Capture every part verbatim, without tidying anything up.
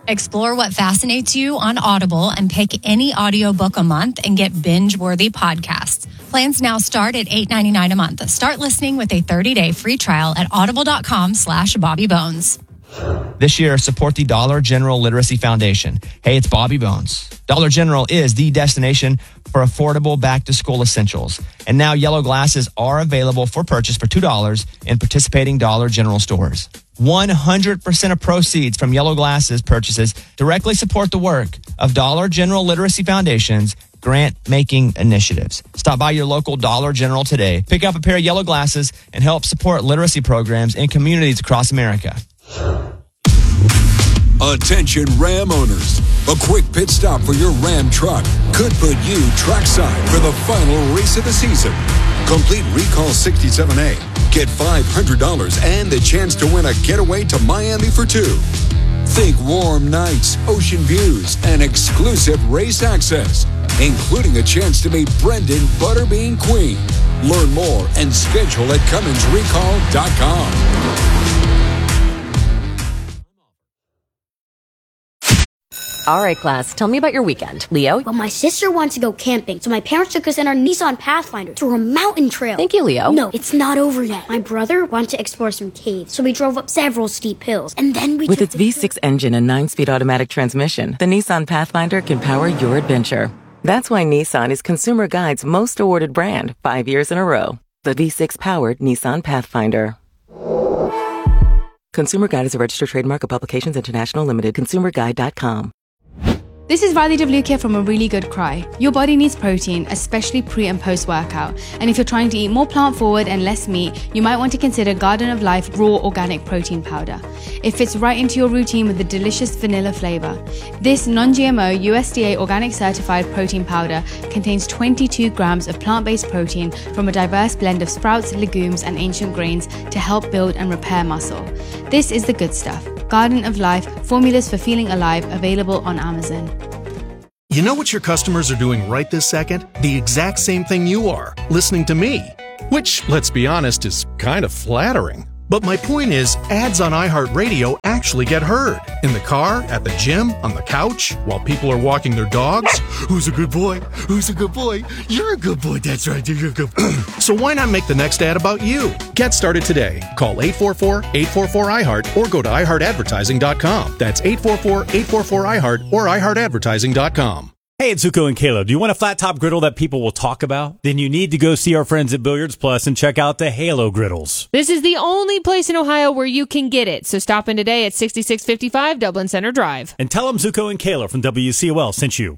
Explore what fascinates you on Audible and pick any audiobook a month and get binge-worthy podcasts. Plans now start at eight dollars and ninety-nine cents a month. Start listening with a thirty-day free trial at audible.com slash Bobby Bones. This year, support the Dollar General Literacy Foundation. Hey, it's Bobby Bones. Dollar General is the destination for affordable back-to-school essentials. And now yellow glasses are available for purchase for two dollars in participating Dollar General stores. one hundred percent of proceeds from yellow glasses purchases directly support the work of Dollar General Literacy Foundation's grant-making initiatives. Stop by your local Dollar General today. Pick up a pair of yellow glasses and help support literacy programs in communities across America. Attention Ram owners. A quick pit stop for your Ram truck could put you trackside for the final race of the season. Complete Recall sixty-seven A. Get five hundred dollars and the chance to win a getaway to Miami for two. Think warm nights, ocean views, and exclusive race access, including a chance to meet Brendan Butterbean Queen. Learn more and schedule at Cummins Recall dot com. All right, class, tell me about your weekend. Leo? Well, my sister wants to go camping, so my parents took us in our Nissan Pathfinder through a mountain trail. Thank you, Leo. No, it's not over yet. My brother wanted to explore some caves, so we drove up several steep hills, and then we With took its V six engine and nine-speed automatic transmission, the Nissan Pathfinder can power your adventure. That's why Nissan is Consumer Guide's most awarded brand five years in a row. The V six-powered Nissan Pathfinder. Consumer Guide is a registered trademark of Publications International Limited. consumer guide dot com. This is Riley DeVlucchia from A Really Good Cry. Your body needs protein, especially pre and post workout. And if you're trying to eat more plant forward and less meat, you might want to consider Garden of Life Raw Organic Protein Powder. It fits right into your routine with the delicious vanilla flavor. This non-G M O U S D A organic certified protein powder contains twenty-two grams of plant-based protein from a diverse blend of sprouts, legumes, and ancient grains to help build and repair muscle. This is the good stuff. Garden of Life, formulas for feeling alive, available on Amazon. You know what your customers are doing right this second? The exact same thing you are, listening to me. Which, let's be honest, is kind of flattering. But my point is, ads on iHeartRadio actually get heard. In the car, at the gym, on the couch, while people are walking their dogs. Who's a good boy? Who's a good boy? You're a good boy, that's right, you're a good boy. So why not make the next ad about you? Get started today. Call eight four four, eight four four, I heart or go to i heart advertising dot com. That's eight four four, eight four four, I heart or i heart advertising dot com. Hey, it's Zuko and Kayla. Do you want a flat top griddle that people will talk about? Then you need to go see our friends at Billiards Plus and check out the Halo griddles. This is the only place in Ohio where you can get it. So stop in today at sixty-six fifty-five Dublin Center Drive. And tell them Zuko and Kayla from W C O L sent you.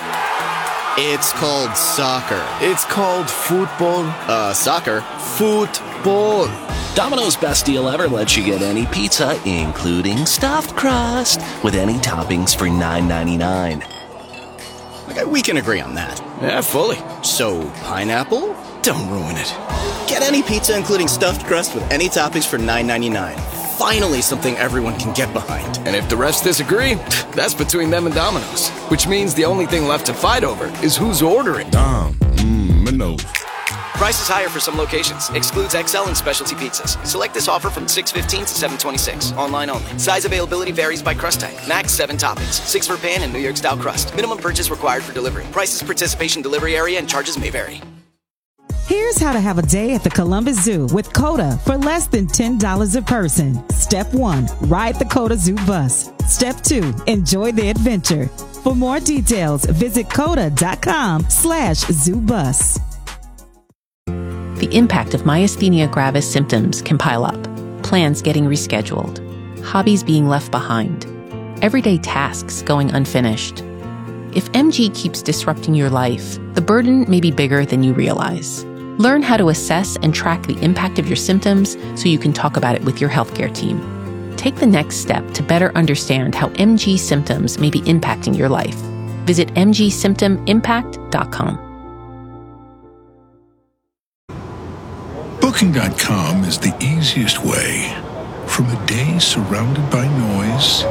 It's called soccer. It's called football. Uh, soccer. Football. Domino's best deal ever lets you get any pizza, including stuffed crust, with any toppings for nine ninety-nine. Okay, we can agree on that. Yeah, fully. So, pineapple? Don't ruin it. Get any pizza, including stuffed crust, with any toppings for nine ninety-nine. Finally, something everyone can get behind. And if the rest disagree, that's between them and Domino's. Which means the only thing left to fight over is who's ordering. Dom, mmm, Minos. Price is higher for some locations. Excludes X L and specialty pizzas. Select this offer from six fifteen to seven twenty-six. Online only. Size availability varies by crust type. Max seven toppings. Six for pan and New York style crust. Minimum purchase required for delivery. Prices, participation, delivery area, and charges may vary. Here's how to have a day at the Columbus Zoo with COTA for less than ten dollars a person. Step one, ride the COTA Zoo bus. Step two, enjoy the adventure. For more details, visit COTA.com slash zoo bus. The impact of myasthenia gravis symptoms can pile up. Plans getting rescheduled. Hobbies being left behind. Everyday tasks going unfinished. If M G keeps disrupting your life, the burden may be bigger than you realize. Learn how to assess and track the impact of your symptoms so you can talk about it with your healthcare team. Take the next step to better understand how M G symptoms may be impacting your life. Visit m g symptom impact dot com. Booking dot com is the easiest way from a day surrounded by noise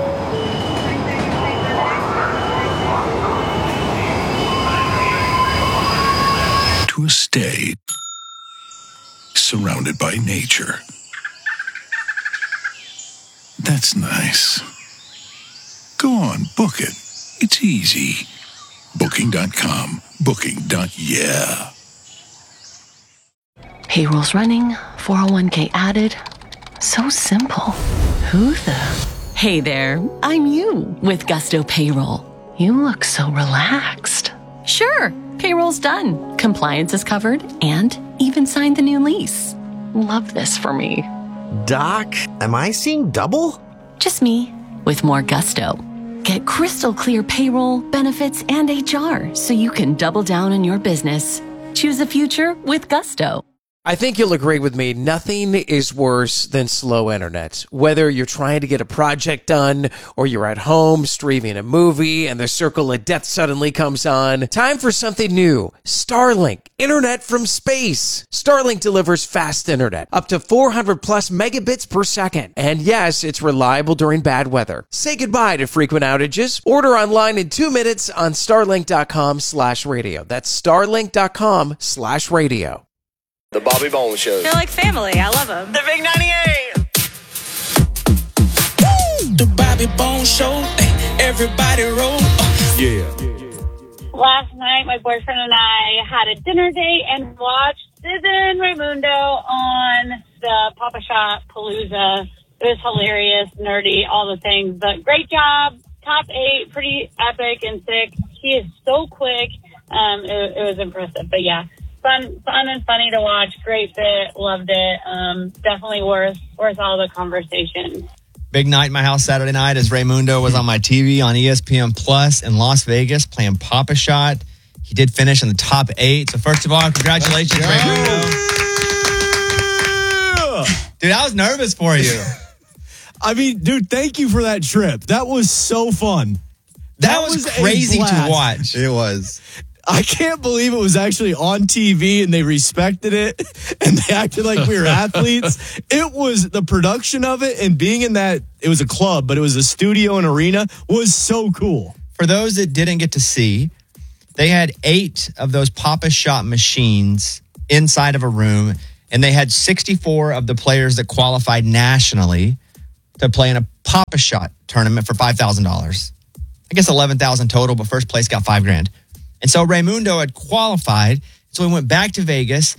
to a stay surrounded by nature. That's nice. Go on, book it. It's easy. Booking dot com. Booking. Yeah. Payroll's running, four oh one k added. So simple. Who the? Hey there, I'm you with Gusto Payroll. You look so relaxed. Sure, payroll's done. Compliance is covered and even signed the new lease. Love this for me. Doc, am I seeing double? Just me with more gusto. Get crystal clear payroll, benefits, and H R so you can double down on your business. Choose the future with Gusto. I think you'll agree with me, nothing is worse than slow internet. Whether you're trying to get a project done or you're at home streaming a movie and the circle of death suddenly comes on, time for something new. Starlink, internet from space. Starlink delivers fast internet, up to four hundred plus megabits per second. And yes, it's reliable during bad weather. Say goodbye to frequent outages. Order online in two minutes on starlink.com slash radio. That's starlink.com slash radio. The Bobby Bones Show. They're like family. I love them. The Big ninety-eight. The Bobby Bones Show. Everybody roll. Yeah. Last night, my boyfriend and I had a dinner date and watched Sid and Raymundo on the Papa Shot Palooza. It was hilarious, nerdy, all the things. But great job. Top eight, pretty epic and sick. He is so quick. Um, it, it was impressive. But yeah. Fun, fun and funny to watch. Great fit. Loved it. Um, definitely worth worth all the conversation. Big night in my house Saturday night as Raymundo was on my T V on E S P N Plus in Las Vegas playing Papa Shot. He did finish in the top eight. So first of all, congratulations, Raymundo. Dude, I was nervous for you. I mean, dude, thank you for that trip. That was so fun. That, that was, was crazy to watch. It was. I can't believe it was actually on T V and they respected it and they acted like we were athletes. It was the production of it and being in that, it was a club, but it was a studio and arena, was so cool. For those that didn't get to see, they had eight of those Papa Shot machines inside of a room and they had sixty-four of the players that qualified nationally to play in a Papa Shot tournament for five thousand dollars. I guess eleven thousand dollars total, but first place got five grand. And so Raymundo had qualified, so we went back to Vegas,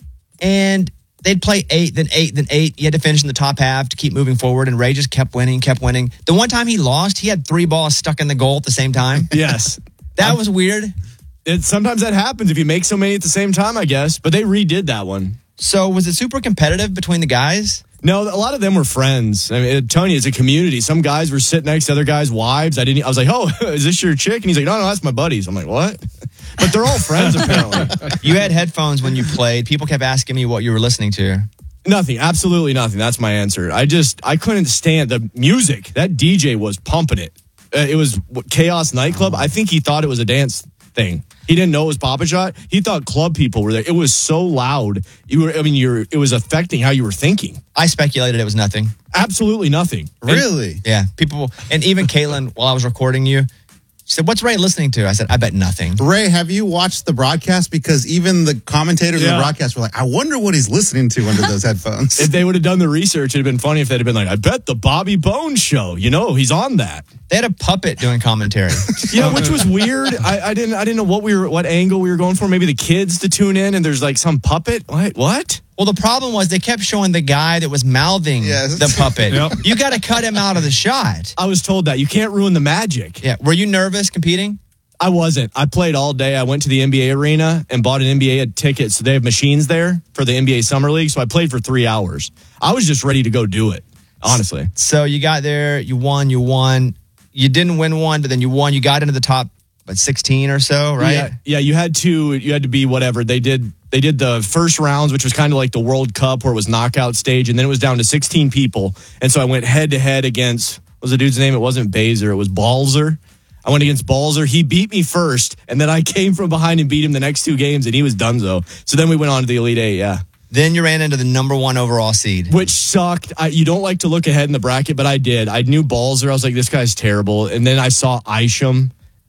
and they'd play eight, then eight, then eight. He had to finish in the top half to keep moving forward, and Ray just kept winning, kept winning. The one time he lost, he had three balls stuck in the goal at the same time. Yes. That was weird. It, sometimes that happens if you make so many at the same time, I guess, but they redid that one. So was it super competitive between the guys? No, a lot of them were friends. I mean, I'm telling you, it's a community. Some guys were sitting next to other guys' wives. I didn't. I was like, "Oh, is this your chick?" And he's like, "No, no, that's my buddies." I'm like, "What?" But they're all friends apparently. You had headphones when you played. People kept asking me what you were listening to. Nothing. Absolutely nothing. That's my answer. I just I couldn't stand the music. That D J was pumping it. Uh, it was what, Chaos Nightclub. I think he thought it was a dance thing. He didn't know it was Papa Shot. He thought club people were there. It was so loud. You were, I mean, you're. It was affecting how you were thinking. I speculated it was nothing. Absolutely nothing. Really? And, yeah. People, and even Caitlin, while I was recording you, she said, "What's Ray listening to?" I said, "I bet nothing." Ray, have you watched the broadcast? Because even the commentators yeah. in the broadcast were like, "I wonder what he's listening to under those headphones." If they would have done the research, it'd have been funny if they'd have been like, "I bet the Bobby Bones Show." You know, he's on that. They had a puppet doing commentary. Yeah, which was weird. I, I didn't. I didn't know what we were, what angle we were going for. Maybe the kids to tune in, and there's like some puppet. What? What? Well, the problem was they kept showing the guy that was mouthing yes. the puppet. Yep. You got to cut him out of the shot. I was told that you can't ruin the magic. Yeah. Were you nervous competing? I wasn't. I played all day. I went to the N B A arena and bought an N B A ticket. So they have machines there for the N B A Summer League. So I played for three hours. I was just ready to go do it, honestly. So you got there, you won, you won. You didn't win one, but then you won. You got into the top, what, sixteen or so, right? Yeah, yeah, you had to You had to be whatever. They did They did the first rounds, which was kind of like the World Cup where it was knockout stage. And then it was down to sixteen people. And so I went head to head against, what was the dude's name? It wasn't Baser. It was Balzer. I went against Balzer. He beat me first, and then I came from behind and beat him the next two games, and he was donezo. So then we went on to the Elite Eight, yeah. Then you ran into the number one overall seed. Which sucked. I, you don't like to look ahead in the bracket, but I did. I knew Balzer. I was like, this guy's terrible. And then I saw Isham,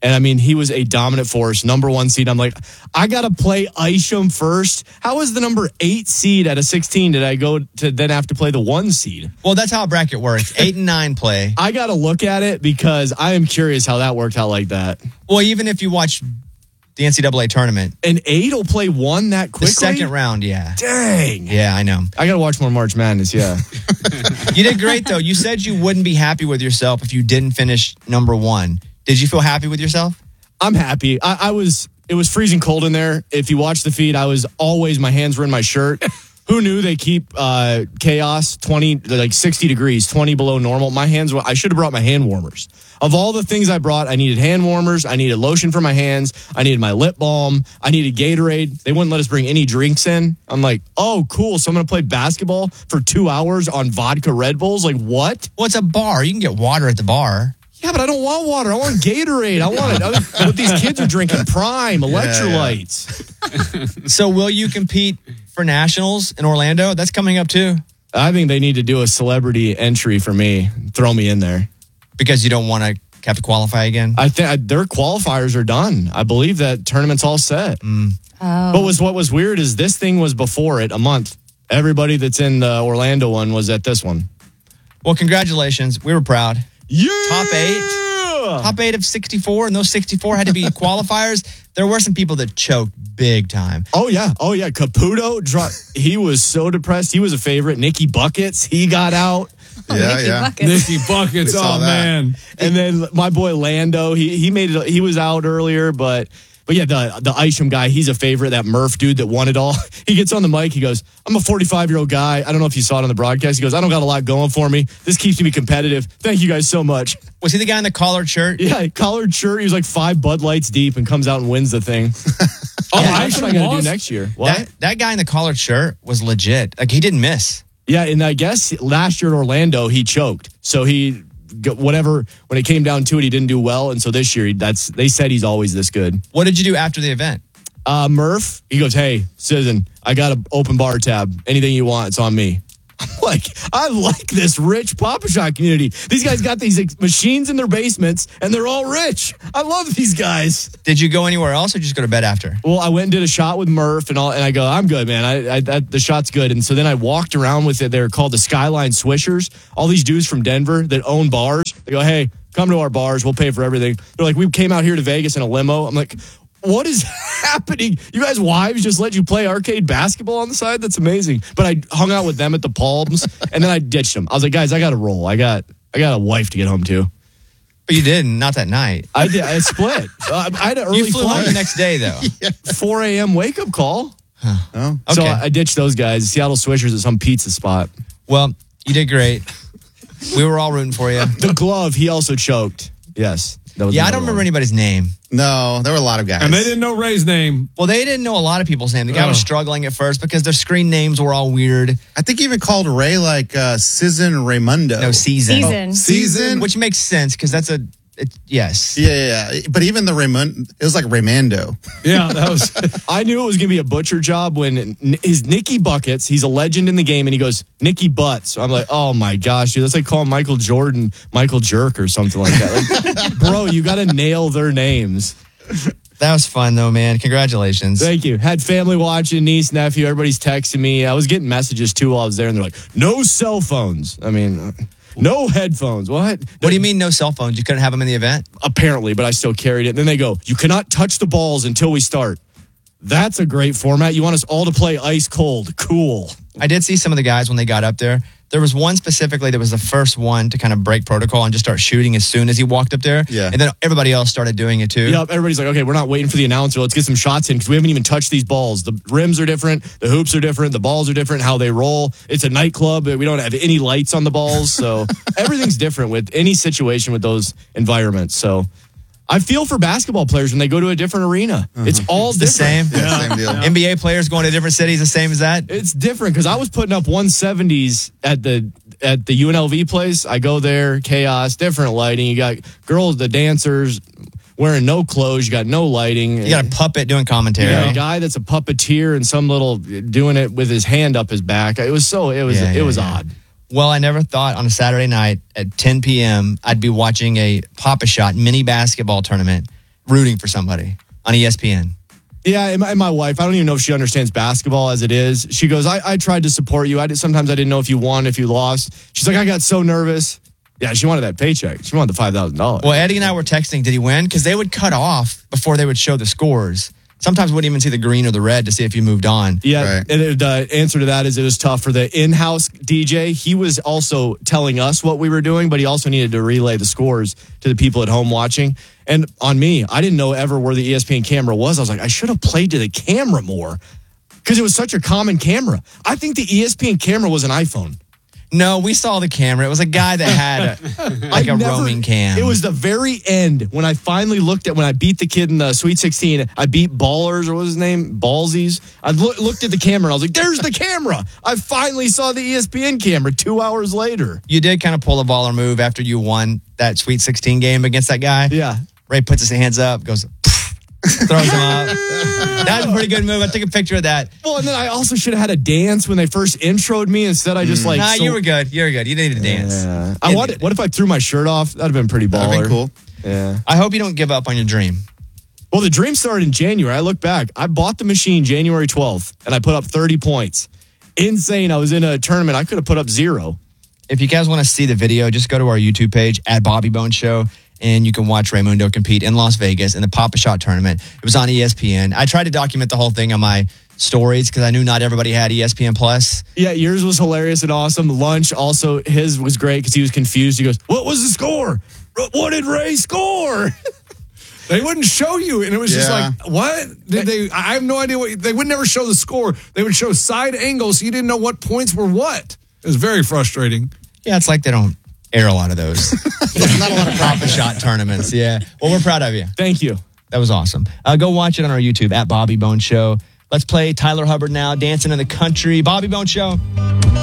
And I mean, he was a dominant force, number one seed. I'm like, I got to play Isham first. How is the number eight seed at a sixteen? Did I go to then have to play the one seed? Well, that's how a bracket works. Eight and nine play. I got to look at it because I am curious how that worked out like that. Well, even if you watch the N C double A tournament. An eight will play one that quickly? The second round, yeah. Dang. Yeah, I know. I got to watch more March Madness, yeah. You did great, though. You said you wouldn't be happy with yourself if you didn't finish number one. Did you feel happy with yourself? I'm happy. I, I was, it was freezing cold in there. If you watch the feed, I was always, my hands were in my shirt. Who knew they keep uh, chaos twenty, like sixty degrees, twenty below normal? My hands were, I should have brought my hand warmers. Of all the things I brought, I needed hand warmers. I needed lotion for my hands. I needed my lip balm. I needed Gatorade. They wouldn't let us bring any drinks in. I'm like, oh, cool. So I'm going to play basketball for two hours on vodka Red Bulls? Like, what? Well, it's a bar. You can get water at the bar. Yeah, but I don't want water. I want Gatorade. I want it. I mean, what these kids are drinking, Prime, electrolytes. Yeah, yeah. So will you compete for nationals in Orlando? That's coming up too. I think they need to do a celebrity entry for me. Throw me in there. Because you don't want to have to qualify again? I think their qualifiers are done. I believe that tournament's all set. Mm. Oh. But was what was weird is this thing was before it, a month. Everybody that's in the Orlando one was at this one. Well, congratulations. We were proud. Yeah! Top eight. Top eight of sixty-four, and those sixty-four had to be qualifiers. There were some people that choked big time. Oh, yeah. Oh, yeah. Caputo, dropped, he was so depressed. He was a favorite. Nicky Buckets, he got out. Oh, yeah, Nicky yeah. Buckets. Nicky Buckets. Oh, man. And then my boy Lando, he he made it. He was out earlier, but but yeah, the the Isham guy, he's a favorite. That Murph dude that won it all. He gets on the mic. He goes, "I'm a forty-five year old guy. I don't know if you saw it on the broadcast. He goes, I don't got a lot going for me. This keeps me competitive. Thank you guys so much." Was he the guy in the collared shirt? Yeah, collared shirt. He was like five Bud Lights deep and comes out and wins the thing. Oh, yeah, that's what I got to do next year. What? That, that guy in the collared shirt was legit. Like, he didn't miss. Yeah, and I guess last year at Orlando, he choked. So he, whatever, when it came down to it, he didn't do well. And so this year, that's they said he's always this good. What did you do after the event? Uh, Murph, he goes, "Hey, Susan, I got an open bar tab. Anything you want, it's on me." I'm like, I like this rich Papa Shot community. These guys got these ex- machines in their basements, and they're all rich. I love these guys. Did you go anywhere else or just go to bed after? Well, I went and did a shot with Murph, and all, and I go, I'm good, man. I, I that, the shot's good. And so then I walked around with it. They're called the Skyline Swishers. All these dudes from Denver that own bars. They go, "Hey, come to our bars. We'll pay for everything." They're like, "We came out here to Vegas in a limo." I'm like, what is happening? You guys' wives just let you play arcade basketball on the side? That's amazing. But I hung out with them at the Palms, and then I ditched them. I was like, guys, I got to roll. I got I got a wife to get home to. But you didn't, not that night. I did. I split. uh, I had an early You flew flight home the next day, though. yeah. four a.m. wake-up call. Huh. Oh. Okay. So I ditched those guys. Seattle Swishers at some pizza spot. Well, you did great. We were all rooting for you. The glove, he also choked. Yes. That was Yeah, I don't remember one. anybody's name. No, there were a lot of guys. And they didn't know Ray's name. Well, they didn't know a lot of people's name. The guy Oh. was struggling at first because their screen names were all weird. I think he even called Ray like uh, Season Raimundo. No, Season. Season. Oh, season? Which makes sense because that's a, it, yes. Yeah, yeah, yeah. But even the Raymond, it was like Raymando. Yeah, that was. I knew it was going to be a butcher job when N- his Nicky Buckets, he's a legend in the game, and he goes, Nicky Butts. So I'm like, oh my gosh, dude, that's like calling Michael Jordan Michael Jerk or something like that. Like, bro, you got to nail their names. That was fun, though, man. Congratulations. Thank you. Had family watching, niece, nephew, everybody's texting me. I was getting messages too while I was there, and they're like, no cell phones. I mean, no headphones. What? What do you mean no cell phones? You couldn't have them in the event? Apparently, but I still carried it. And then they go, you cannot touch the balls until we start. That's a great format. You want us all to play ice cold. Cool. I did see some of the guys when they got up there. There was one specifically that was the first one to kind of break protocol and just start shooting as soon as he walked up there. Yeah. And then everybody else started doing it too. Yep, everybody's like, okay, we're not waiting for the announcer. Let's get some shots in because we haven't even touched these balls. The rims are different. The hoops are different. The balls are different. How they roll. It's a nightclub. We don't have any lights on the balls. So everything's different with any situation with those environments. So I feel for basketball players when they go to a different arena. Uh-huh. It's all It's the different. same. Yeah, same deal. N B A players going to different cities, the same as that? It's different because I was putting up one seventies at the at the U N L V place. I go there, chaos, different lighting. You got girls, the dancers wearing no clothes. You got no lighting. You got a puppet doing commentary. You got a guy that's a puppeteer and some little doing it with his hand up his back. It was so it was Yeah, it yeah, was yeah. odd. Well, I never thought on a Saturday night at ten p.m. I'd be watching a Papa Shot mini basketball tournament rooting for somebody on E S P N. Yeah, and my, and my wife, I don't even know if she understands basketball as it is. She goes, I, I tried to support you. I did, sometimes I didn't know if you won, if you lost. She's like, I got so nervous. Yeah, she wanted that paycheck. She wanted the five thousand dollars. Well, Eddie and I were texting, did he win? Because they would cut off before they would show the scores. Sometimes we wouldn't even see the green or the red to see if you moved on. Yeah, right. And the uh, answer to that is it was tough for the in-house D J. He was also telling us what we were doing, but he also needed to relay the scores to the people at home watching. And on me, I didn't know ever where the E S P N camera was. I was like, I should have played to the camera more because it was such a common camera. I think the E S P N camera was an iPhone. No, we saw the camera. It was a guy that had a, like a never, roaming cam. It was the very end when I finally looked at, when I beat the kid in the Sweet sixteen, I beat Ballers, or what was his name? Ballsies. I lo- looked at the camera and I was like, there's the camera. I finally saw the E S P N camera two hours later. You did kind of pull a baller move after you won that Sweet sixteen game against that guy. Yeah. Ray puts his hands up, goes, throws him up. That was a pretty good move. I took a picture of that. Well, and then I also should have had a dance when they first introed me. Instead, I just mm. like. Nah, so- you were good. You were good. You didn't need to dance. Yeah. I wanted, what if I threw my shirt off? That'd have been pretty baller. That'd been cool. Yeah. I hope you don't give up on your dream. Well, the dream started in January. I look back. I bought the machine January twelfth, and I put up thirty points. Insane. I was in a tournament. I could have put up zero. If you guys want to see the video, just go to our YouTube page at Bobby Bones Show, and you can watch Raymundo compete in Las Vegas in the Pop-A-Shot tournament. It was on E S P N. I tried to document the whole thing on my stories because I knew not everybody had E S P N Plus. Yeah, yours was hilarious and awesome. Lunch also, his was great because he was confused. He goes, what was the score? What did Ray score? They wouldn't show you, and it was just Yeah. like, what? Did they? I have no idea what. They would never show the score. They would show side angles, so you didn't know what points were what. It was very frustrating. Yeah, it's like they don't air a lot of those. Not a lot of Pop-A-Shot tournaments. Yeah. Well, we're proud of you. Thank you. That was awesome. Uh, go watch it on our YouTube at Bobby Bones Show. Let's play Tyler Hubbard now, Dancing in the Country. Bobby Bones Show.